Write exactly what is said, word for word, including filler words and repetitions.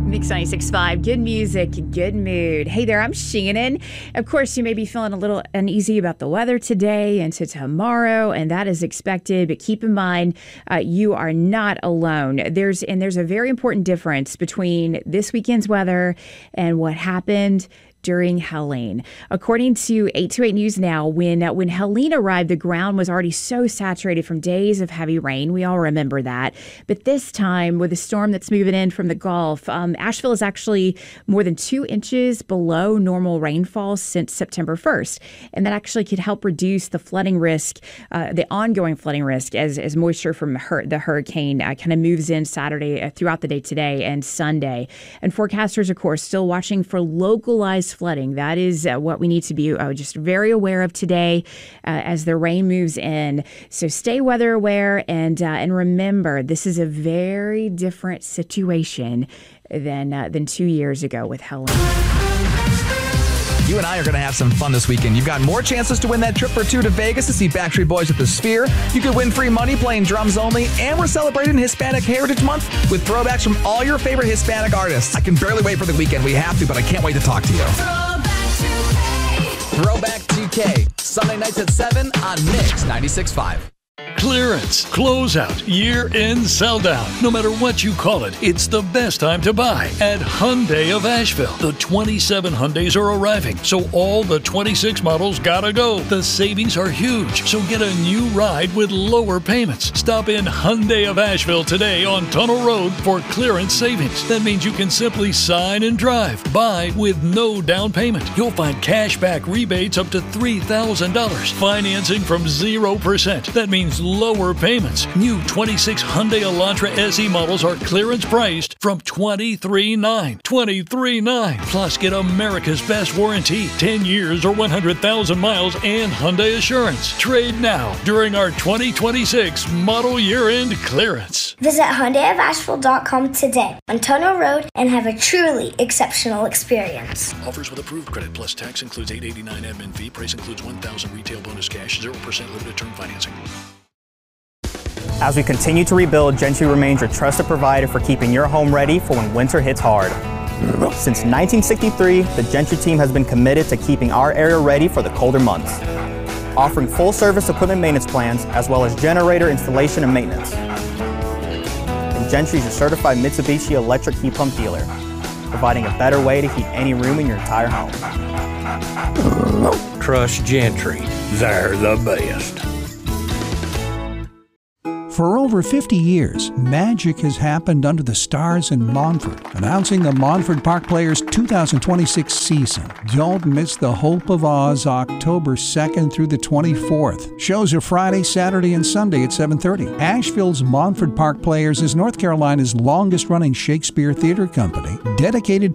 Mix ninety-six point five, good music, good mood. Hey there, I'm Shannon. Of course, you may be feeling a little uneasy about the weather today and to tomorrow, and that is expected. But keep in mind, uh, you are not alone. There's and there's a very important difference between this weekend's weather and what happened during Helene. According to eight twenty-eight News Now, when uh, when Helene arrived, the ground was already so saturated from days of heavy rain. We all remember that. But this time, with a storm that's moving in from the Gulf, um, Asheville is actually more than two inches below normal rainfall since September first. And that actually could help reduce the flooding risk, uh, the ongoing flooding risk as, as moisture from her- the hurricane uh, kind of moves in Saturday uh, throughout the day today and Sunday. And forecasters, of course, still watching for localized flooding. That is uh, what we need to be uh, just very aware of today uh, as the rain moves in. So stay weather aware and uh, and remember, this is a very different situation than uh, than two years ago with Helene. You and I are going to have some fun this weekend. You've got more chances to win that trip for two to Vegas to see Backstreet Boys at the Sphere. You could win free money playing drums only, and we're celebrating Hispanic Heritage Month with throwbacks from all your favorite Hispanic artists. I can barely wait for the weekend. We have to, but I can't wait to talk to you. Throwback two K, Sunday nights at seven on Mix ninety-six point five. Clearance, closeout, year-end sell-down. No matter what you call it, it's the best time to buy at Hyundai of Asheville. The twenty-seven Hyundais are arriving, so all the twenty-six models gotta go. The savings are huge, so get a new ride with lower payments. Stop in Hyundai of Asheville today on Tunnel Road for clearance savings. That means you can simply sign and drive. Buy with no down payment. You'll find cashback rebates up to three thousand dollars. Financing from zero percent. That means lower payments. New twenty-six Hyundai Elantra S E models are clearance priced from twenty-three nine hundred dollars. twenty-three nine hundred dollars. Plus, get America's best warranty, ten years or one hundred thousand miles, and Hyundai Assurance. Trade now during our twenty twenty-six model year-end clearance. Visit Hyundai of Asheville dot com today on Tunnel Road and have a truly exceptional experience. Offers with approved credit plus tax includes eight hundred eighty-nine dollars admin fee. Price includes one thousand dollars retail bonus cash, zero percent limited term financing. As we continue to rebuild, Gentry remains your trusted provider for keeping your home ready for when winter hits hard. Since nineteen sixty-three, the Gentry team has been committed to keeping our area ready for the colder months, offering full-service equipment maintenance plans as well as generator installation and maintenance. And Gentry is your certified Mitsubishi electric heat pump dealer, providing a better way to heat any room in your entire home. Trust Gentry. They're the best. For over fifty years, magic has happened under the stars in Montford, announcing the Montford Park Players two thousand twenty-six season. Don't miss the Hope of Oz October second through the twenty-fourth. Shows are Friday, Saturday, and Sunday at seven thirty. Asheville's Montford Park Players is North Carolina's longest-running Shakespeare theater company, dedicated